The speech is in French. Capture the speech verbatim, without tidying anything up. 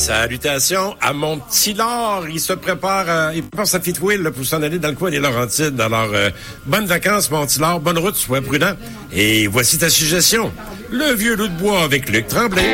Salutations à mon petit Laure. Il se prépare, euh, il prépare sa petite wheel là, pour s'en aller dans le coin des Laurentides. Alors, euh, bonnes vacances, mon petit Laure. Bonne route, sois prudent. Et voici ta suggestion. Le vieux loup de bois avec Luc Tremblay.